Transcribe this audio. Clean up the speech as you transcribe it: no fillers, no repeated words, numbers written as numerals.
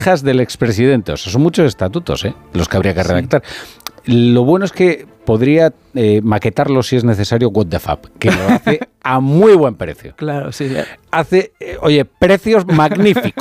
hijas del expresidente. O sea, son muchos estatutos, los que habría que redactar. Lo bueno es que podría maquetarlo si es necesario What the Fab, que lo hace a muy buen precio. Claro, sí. Hace, precios magníficos.